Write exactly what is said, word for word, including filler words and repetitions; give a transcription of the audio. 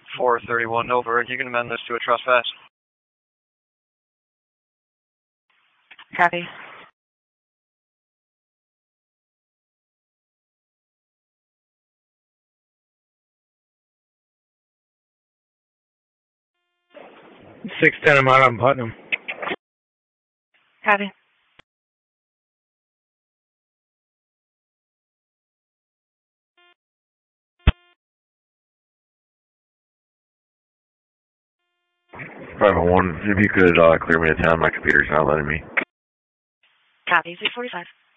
four thirty-one over. You can amend this to a trespass. Copy. six ten, I'm out on Putnam. Copy. five oh one, if you could uh, clear me a town, my computer's not letting me. Copy, six forty-five.